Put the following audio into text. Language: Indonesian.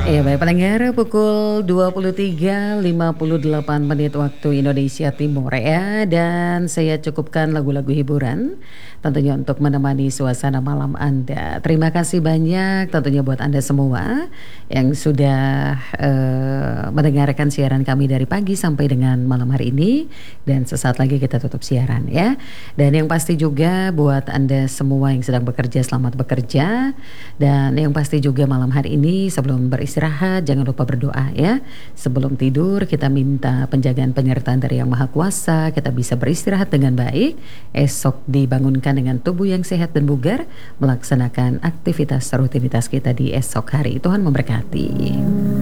Ya baik pendengar pukul 23.58 waktu Indonesia Timur ya. Dan saya cukupkan lagu-lagu hiburan tentunya untuk menemani suasana malam Anda. Terima kasih banyak tentunya buat Anda semua yang sudah mendengarkan siaran kami dari pagi sampai dengan malam hari ini. Dan sesaat lagi kita tutup siaran ya. Dan yang pasti juga buat Anda semua yang sedang bekerja, selamat bekerja. Dan yang pasti juga malam hari ini sebelum beristirahat jangan lupa berdoa ya. Sebelum tidur kita minta penjagaan penyertaan dari Yang Maha Kuasa, kita bisa beristirahat dengan baik, esok dibangunkan dengan tubuh yang sehat dan bugar, melaksanakan aktivitas rutinitas kita di esok hari. Tuhan memberkati.